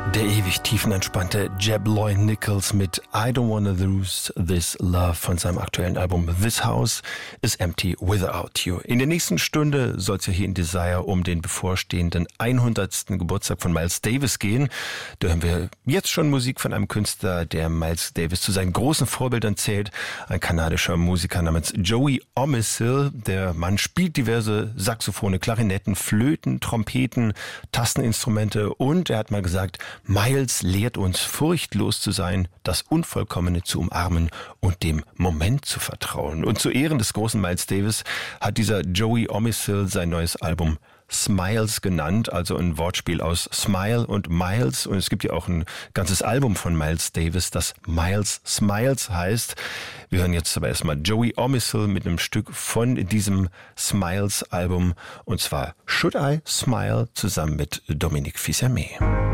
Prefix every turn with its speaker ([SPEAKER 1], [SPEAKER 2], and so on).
[SPEAKER 1] Der ewig tiefenentspannte Jeb Lloyd Nichols mit I Don't Wanna Lose This Love von seinem aktuellen Album This House is Empty Without You. In der nächsten Stunde soll es ja hier in Desire um den bevorstehenden 100. Geburtstag von Miles Davis gehen. Da hören wir jetzt schon Musik von einem Künstler, der Miles Davis zu seinen großen Vorbildern zählt. Ein kanadischer Musiker namens Joey Omissil. Der Mann spielt diverse Saxophone, Klarinetten, Flöten, Trompeten, Tasteninstrumente und er hat mal gesagt, Miles lehrt uns, furchtlos zu sein, das Unvollkommene zu umarmen und dem Moment zu vertrauen. Und zu Ehren des großen Miles Davis hat dieser Joey Omissil sein neues Album Smiles genannt, also ein Wortspiel aus Smile und Miles. Und es gibt ja auch ein ganzes Album von Miles Davis, das Miles Smiles heißt. Wir hören jetzt aber erstmal Joey Omissil mit einem Stück von diesem Smiles-Album, und zwar Should I Smile zusammen mit Dominique Fils-Aimé.